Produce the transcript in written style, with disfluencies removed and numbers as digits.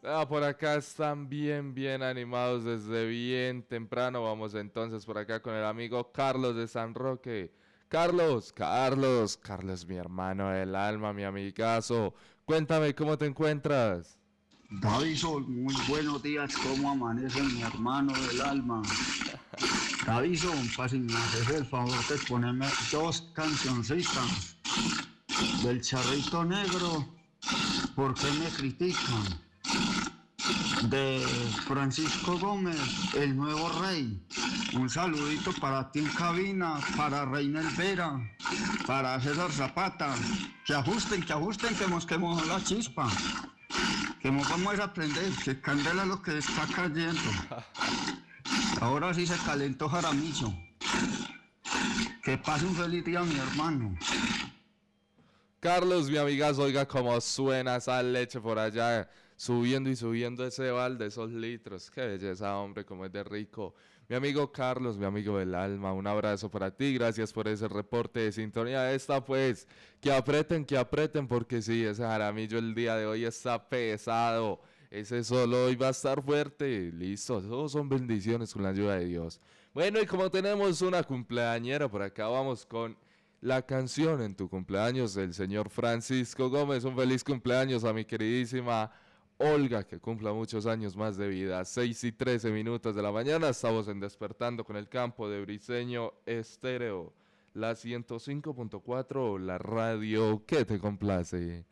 Por acá están bien animados desde bien temprano. Vamos entonces por acá con el amigo Carlos de San Roque. Carlos, mi hermano del alma, mi amigazo. Cuéntame cómo te encuentras. Davison, muy buenos días, ¿cómo amanece mi hermano del alma? Davison, para si me haces el favor de ponerme dos cancioncitas del Charrito Negro, ¿por qué me critican? De Francisco Gómez, el nuevo rey. Un saludito para ti en cabina, para Reina Elvera, para César Zapata. Que ajusten, que mosquemos la chispa. Que nos vamos a aprender, que candela lo que está cayendo. Ahora sí se calentó Jaramillo. Que pase un feliz día, mi hermano. Carlos, mi amigazo, oiga cómo suena esa leche por allá, subiendo y subiendo ese balde, esos litros. Qué belleza, hombre, como es de rico. Mi amigo Carlos, mi amigo del alma, un abrazo para ti, gracias por ese reporte de sintonía. Esta pues, que aprieten, porque sí, ese jaramillo el día de hoy está pesado. Ese solo hoy va a estar fuerte. Listo, todos son bendiciones con la ayuda de Dios. Bueno, y como tenemos una cumpleañera por acá, vamos con la canción en tu cumpleaños del señor Francisco Gómez. Un feliz cumpleaños a mi queridísima Olga, que cumpla muchos años más de vida. 6:13 de la mañana, estamos en Despertando con el Campo de Briseño Estéreo, la 105.4, la radio que te complace.